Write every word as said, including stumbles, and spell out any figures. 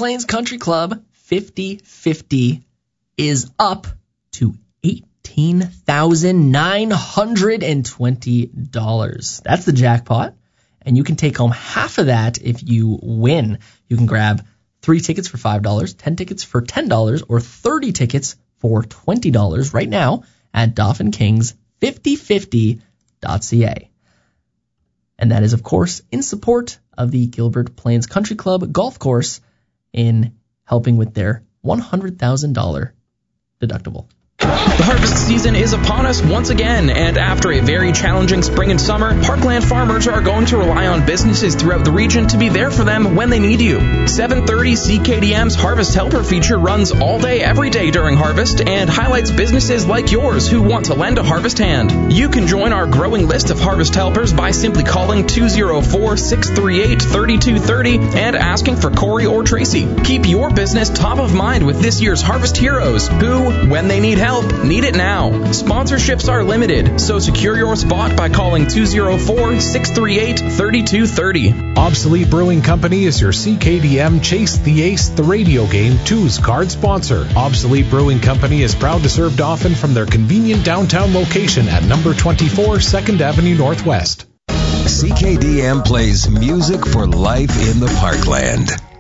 Plains Country Club fifty fifty is up to eighteen thousand nine hundred twenty dollars. That's the jackpot, and you can take home half of that if you win. You can grab three tickets for five dollars, ten tickets for ten dollars, or thirty tickets for twenty dollars right now at Dauphin Kings fifty fifty dot c a. And that is, of course, in support of the Gilbert Plains Country Club Golf Course in helping with their one hundred thousand dollars deductible. The harvest season is upon us once again, and after a very challenging spring and summer, Parkland farmers are going to rely on businesses throughout the region to be there for them when they need you. seven thirty C K D M's Harvest Helper feature runs all day, every day during harvest, and highlights businesses like yours who want to lend a harvest hand. You can join our growing list of Harvest Helpers by simply calling two oh four, six three eight, three two three oh and asking for Corey or Tracy. Keep your business top of mind with this year's Harvest Heroes, who, when they need help, need it now. Sponsorships are limited, so secure your spot by calling two oh four, six three eight, three two three oh. Obsolete Brewing Company is your C K D M Chase the Ace, the radio game two's card sponsor. Obsolete Brewing Company is proud to serve Dauphin from their convenient downtown location at number twenty-four second Avenue Northwest. C K D M plays music for life in the Parkland.